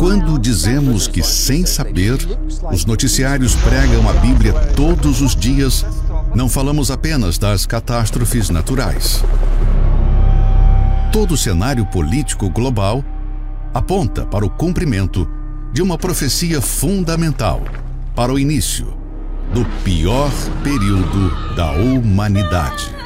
Quando dizemos que, sem saber, os noticiários pregam a Bíblia todos os dias, não falamos apenas das catástrofes naturais. Todo o cenário político global aponta para o cumprimento de uma profecia fundamental para o início do pior período da humanidade.